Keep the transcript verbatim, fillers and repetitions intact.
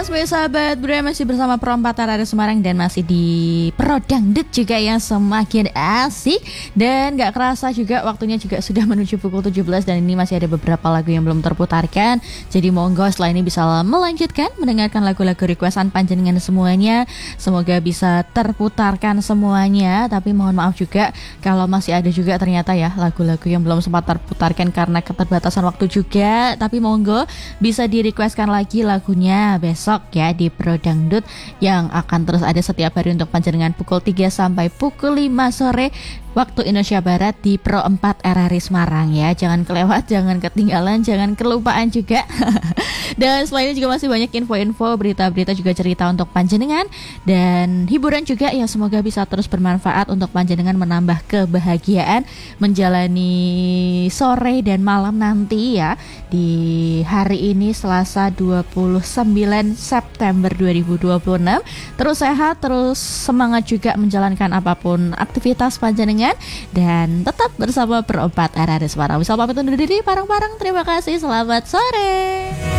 sebagai sahabat Bro masih bersama Pro empat Arada Semarang dan masih di Pro Dangdut juga yang semakin asik. Dan gak kerasa juga waktunya juga sudah menuju pukul tujuh belas dan ini masih ada beberapa lagu yang belum terputarkan. Jadi monggo setelah ini bisa melanjutkan mendengarkan lagu-lagu requestan panjenengan semuanya. Semoga bisa terputarkan semuanya. Tapi mohon maaf juga kalau masih ada juga ternyata ya lagu-lagu yang belum sempat terputarkan karena keterbatasan waktu juga. Tapi monggo bisa di requestkan lagi lagunya besok ya di Pro Dangdut yang akan terus ada setiap hari untuk panjenengan pukul tiga sampai pukul lima sore waktu Indonesia Barat di Pro empat R R I Semarang ya. Jangan kelewat, jangan ketinggalan, jangan kelupaan juga. Dan selain itu juga masih banyak info-info, berita-berita juga cerita untuk panjenengan dan hiburan juga yang semoga bisa terus bermanfaat untuk panjenengan menambah kebahagiaan menjalani sore dan malam nanti ya di hari ini Selasa dua puluh sembilan September dua ribu dua puluh enam. Terus sehat, terus semangat juga menjalankan apapun aktivitas panjenengan dan tetap bersama Pro empat R R I Semarang. Bisa pamit undur diri bareng-bareng. Terima kasih, selamat sore.